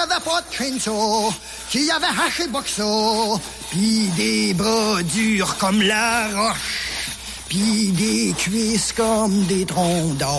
avait pas de chainsaw, qui avait haché le boxeau, pis des bras durs comme la roche, pis des cuisses comme des troncs d'or.